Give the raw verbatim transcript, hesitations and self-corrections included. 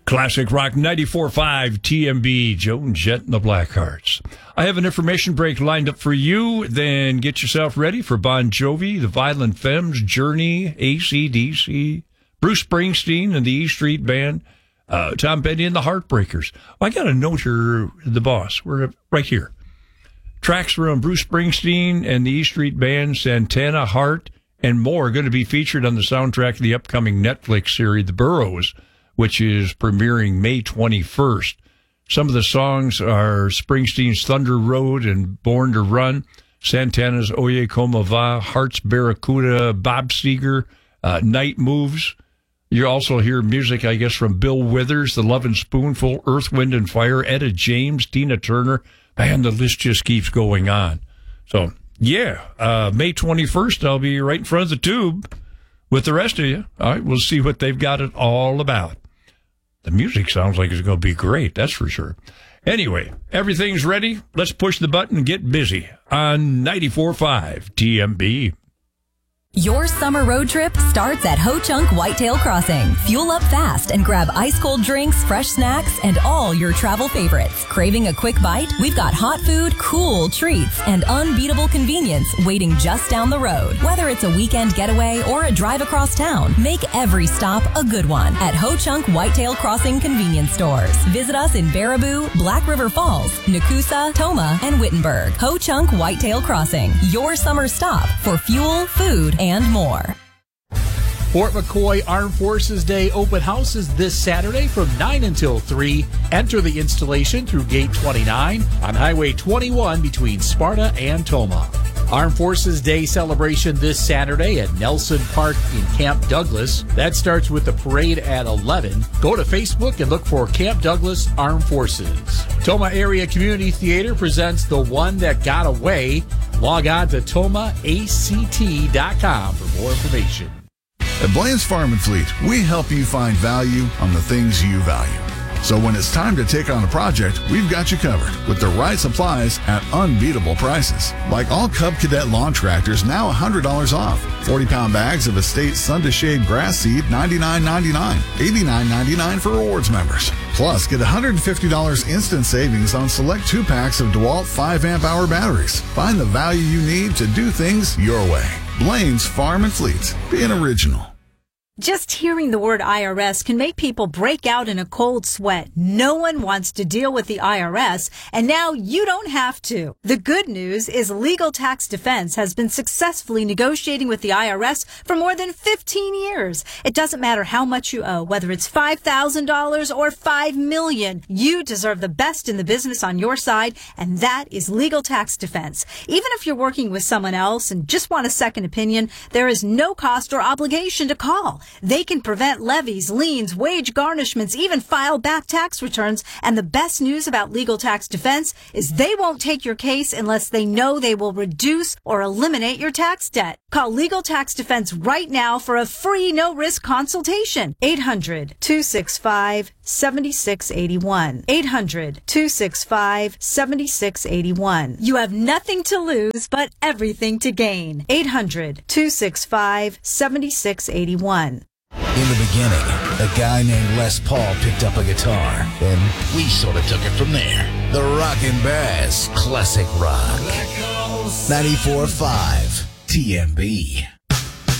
Classic Rock ninety-four point five T M B, Joan Jett and the Blackhearts. I have an information break lined up for you. Then get yourself ready for Bon Jovi, the Violent Femmes, Journey, A C D C, Bruce Springsteen and the E Street Band, uh, Tom Petty and the Heartbreakers. I got a note here, the boss. We're right here. Tracks from Bruce Springsteen and the E Street Band, Santana, Heart, and more are going to be featured on the soundtrack of the upcoming Netflix series, The Burrows, which is premiering May twenty-first. Some of the songs are Springsteen's Thunder Road and Born to Run, Santana's Oye Como Va, Heart's Barracuda, Bob Seger, uh, Night Moves. You also hear music, I guess, from Bill Withers, The Lovin' Spoonful, Earth, Wind and Fire, Etta James, Tina Turner. Man, the list just keeps going on. So, yeah, uh, May twenty-first, I'll be right in front of the tube with the rest of you. All right, we'll see what they've got it all about. The music sounds like it's going to be great, that's for sure. Anyway, everything's ready. Let's push the button and get busy on ninety-four point five T M B. Your summer road trip starts at Ho Chunk Whitetail Crossing. Fuel up fast and grab ice-cold drinks, fresh snacks, and all your travel favorites. Craving a quick bite? We've got hot food, cool treats, and unbeatable convenience waiting just down the road. Whether it's a weekend getaway or a drive across town, make every stop a good one at Ho Chunk Whitetail Crossing convenience stores. Visit us in Baraboo, Black River Falls, Nakusa, Toma, and Wittenberg. Ho Chunk Whitetail Crossing, your summer stop for fuel, food, and more. Fort McCoy Armed Forces Day open house is this Saturday from nine until three. Enter the installation through Gate twenty-nine on Highway twenty-one between Sparta and Toma. Armed Forces Day celebration this Saturday at Nelson Park in Camp Douglas. That starts with the parade at eleven. Go to Facebook and look for Camp Douglas Armed Forces. Toma Area Community Theater presents The One That Got Away. Log on to toma A C T dot com for more information. At Blaine's Farm and Fleet, we help you find value on the things you value. So when it's time to take on a project, we've got you covered with the right supplies at unbeatable prices. Like all Cub Cadet lawn tractors, now one hundred dollars off. forty-pound bags of Estate Sun to Shade grass seed, ninety-nine ninety-nine. eighty-nine ninety-nine for rewards members. Plus, get one hundred fifty dollars instant savings on select two-packs of DeWalt five amp hour batteries. Find the value you need to do things your way. Blaine's Farm and Fleet. Being original. Just hearing the word I R S can make people break out in a cold sweat. No one wants to deal with the I R S, and now you don't have to. The good news is Legal Tax Defense has been successfully negotiating with the I R S for more than fifteen years. It doesn't matter how much you owe, whether it's five thousand dollars or five million dollars. You deserve the best in the business on your side, and that is Legal Tax Defense. Even if you're working with someone else and just want a second opinion, there is no cost or obligation to call. They can prevent levies, liens, wage garnishments, even file back tax returns. And the best news about Legal Tax Defense is they won't take your case unless they know they will reduce or eliminate your tax debt. Call Legal Tax Defense right now for a free no-risk consultation. eight hundred, two six five, seven six eight one. eight hundred, two six five, seven six eight one. You have nothing to lose, but everything to gain. eight hundred, two six five, seven six eight one. In the beginning, a guy named Les Paul picked up a guitar, and we sort of took it from there. The Rockin' Bass Classic Rock. ninety-four point five T M B.